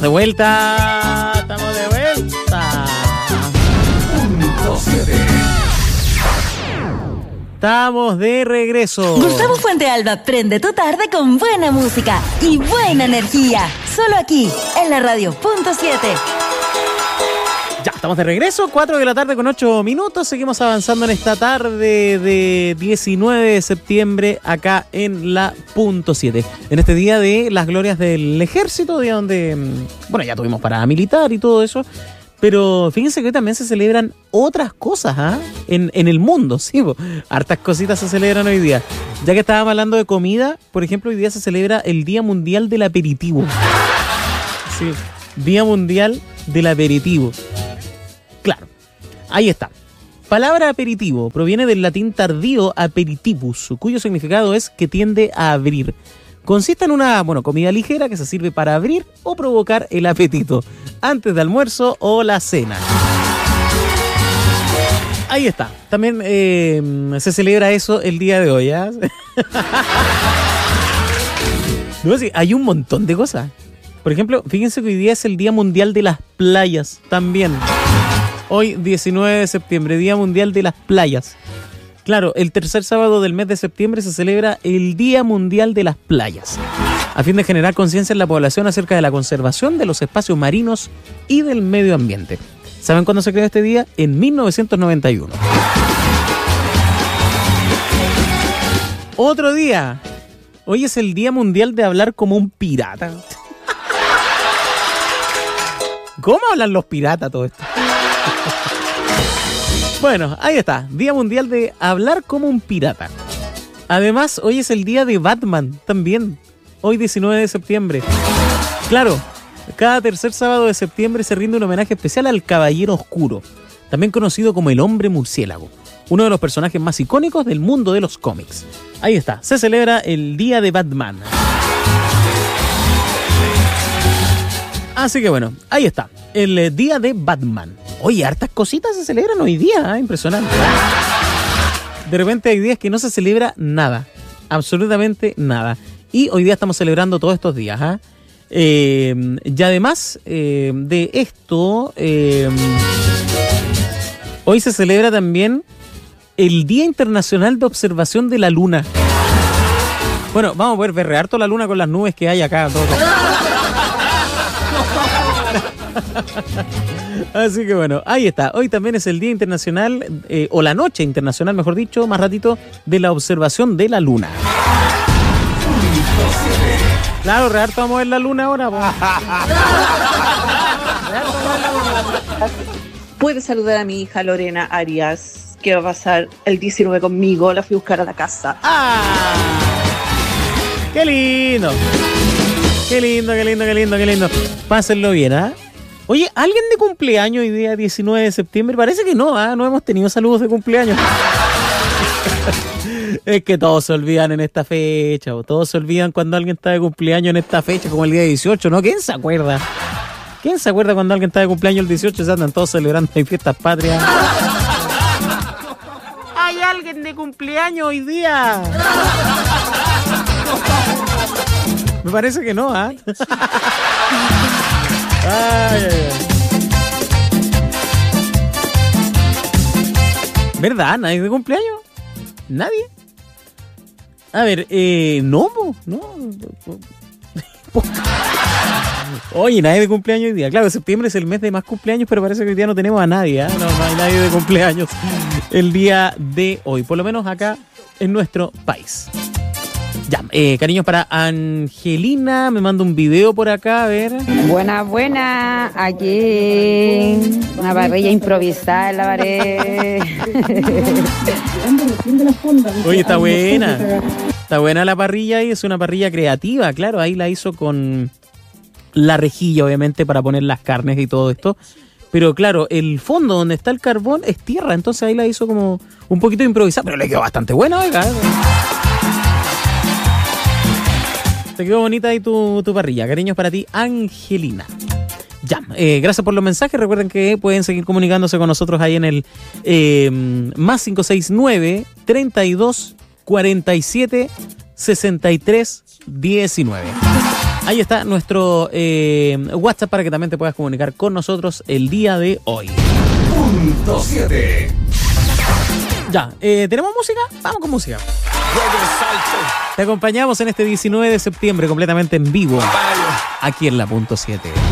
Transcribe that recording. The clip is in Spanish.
Estamos de vuelta. Estamos de vuelta. Estamos de regreso. Gustavo Fuente Alba prende tu tarde con buena música y buena energía. Solo aquí, en la radio Punto 7. Ya, estamos de regreso, 4 de la tarde con 8 minutos. Seguimos avanzando en esta tarde de 19 de septiembre acá en la Punto 7. En este día de las glorias del ejército, día donde, bueno, ya tuvimos parada militar y todo eso. Pero fíjense que hoy también se celebran otras cosas, ¿ah? En el mundo, sí, hartas cositas se celebran hoy día. Ya que estábamos hablando de comida, por ejemplo, hoy día se celebra el Día Mundial del Aperitivo. Sí, Día Mundial del Aperitivo. Claro, ahí está. Palabra aperitivo proviene del latín tardío aperitivus, cuyo significado es que tiende a abrir. Consiste en una comida ligera que se sirve para abrir o provocar el apetito antes del almuerzo o la cena. Ahí está. También se celebra eso el día de hoy, ¿eh? No, sí, hay un montón de cosas. Por ejemplo, fíjense que hoy día es el Día Mundial de las Playas también. Hoy, 19 de septiembre, Día Mundial de las Playas. Claro, el tercer sábado del mes de septiembre se celebra el Día Mundial de las Playas, a fin de generar conciencia en la población acerca de la conservación de los espacios marinos y del medio ambiente. ¿Saben cuándo se creó este día? En 1991. Otro día. Hoy es el Día Mundial de hablar como un pirata. ¿Cómo hablan los piratas todo esto? Bueno, ahí está, Día Mundial de hablar como un pirata. Además, hoy es el día de Batman también, hoy 19 de septiembre. Claro, cada tercer sábado de septiembre se rinde un homenaje especial al Caballero Oscuro, también conocido como el Hombre Murciélago, uno de los personajes más icónicos del mundo de los cómics. Ahí está, se celebra el Día de Batman. Así que bueno, ahí está, el Día de Batman. Oye, hartas cositas se celebran hoy día, ¿eh? Impresionante. De repente hay días que no se celebra nada, absolutamente nada. Y hoy día estamos celebrando todos estos días, ¿eh? Y además de esto, hoy se celebra también el Día Internacional de Observación de la Luna. Bueno, vamos a poder ver harto la luna con las nubes que hay acá. Todo. Así que bueno, ahí está. Hoy también es el Día Internacional, o la Noche Internacional, mejor dicho, más ratito, de la observación de la luna. Claro, reharto vamos a ver la luna ahora. Puedes saludar a mi hija Lorena Arias, que va a pasar el 19 conmigo. La fui a buscar a la casa. ¡Ah! ¡Qué lindo! ¡Qué lindo, qué lindo, qué lindo, qué lindo! Pásenlo bien, ¿ah? Oye, ¿alguien de cumpleaños hoy día 19 de septiembre? Parece que no, ¿ah? No hemos tenido saludos de cumpleaños. Es que todos se olvidan en esta fecha, o todos se olvidan cuando alguien está de cumpleaños en esta fecha, como el día 18, ¿no? ¿Quién se acuerda? ¿Quién se acuerda cuando alguien está de cumpleaños el 18? Se andan todos celebrando en fiestas patrias. ¿Hay alguien de cumpleaños hoy día? Me parece que no, ¿ah? Ay, ay, ay. ¿Verdad? ¿Nadie de cumpleaños? ¿Nadie? A ver, no. Oye, nadie de cumpleaños hoy día. Claro, septiembre es el mes de más cumpleaños, pero parece que hoy día no tenemos a nadie, ¿eh? No hay nadie de cumpleaños el día de hoy, por lo menos acá en nuestro país. Ya, cariños para Angelina, me manda un video por acá, a ver. Buena, aquí una parrilla improvisada en la pared. Oye, está buena la parrilla y es una parrilla creativa, claro, ahí la hizo con la rejilla, obviamente, para poner las carnes y todo esto. Pero claro, el fondo donde está el carbón es tierra, entonces ahí la hizo como un poquito improvisada, pero le quedó bastante buena, oiga. Te quedó bonita ahí tu parrilla. Cariños para ti, Angelina. Ya, gracias por los mensajes. Recuerden que pueden seguir comunicándose con nosotros ahí en el más 569 32 47 63 19. Ahí está nuestro WhatsApp para que también te puedas comunicar con nosotros el día de hoy. Punto 7. Ya, ¿tenemos música? Vamos con música. Te acompañamos en este 19 de septiembre completamente en vivo aquí en la Punto 7.